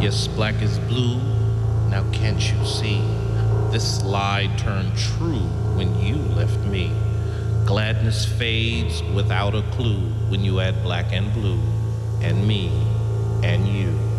Yes, black is blue. Now can't you see? This lie turned true when you left me. Gladness fades without a clue when you add black and blue, and me, and you.